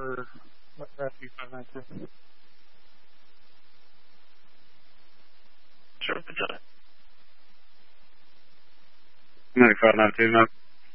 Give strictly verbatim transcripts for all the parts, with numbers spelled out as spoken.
for Rescue five nine two. Sure, good job. ninety-five ninety-two, no.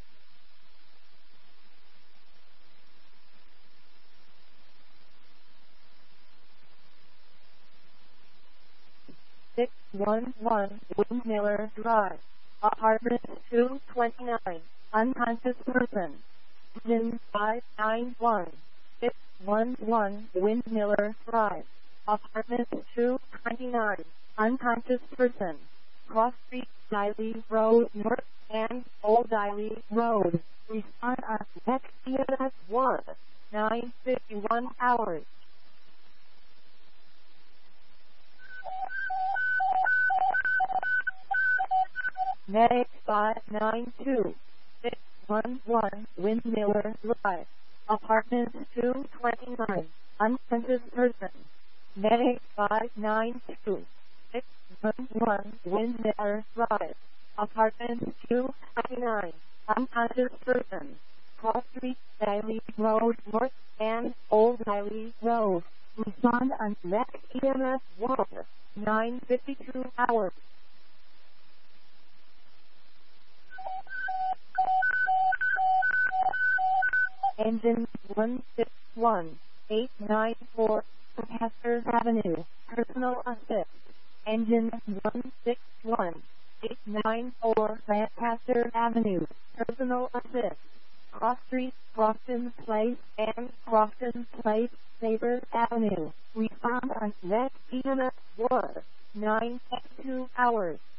six one one Windmiller Drive, apartment two twenty-nine, unconscious person. Engine five nine one, six one one Windmiller Drive, apartment two twenty-nine, unconscious person. Cross Street, Diley Road North and Old Diley Road. Respond on next E M S one, nine fifty-one hours. Medic five nine two, six one one Windmiller Drive, apartment two twenty-nine, unconscious person. Medic five nine two, six one one Windmiller Drive, apartment two twenty-nine, unconscious person. Cross Street, Diley Road North and Old Diley Road. Respond on next E M S one, nine fifty-two hours. Engine one six one, eight nine four, Lancaster Avenue, personal assist. Engine one six one, eight nine four, Lancaster Avenue, personal assist. Cross Street, Crofton Place, and Crofton Place, Sabres Avenue. Respond on next E M S one, nine fifty-two hours.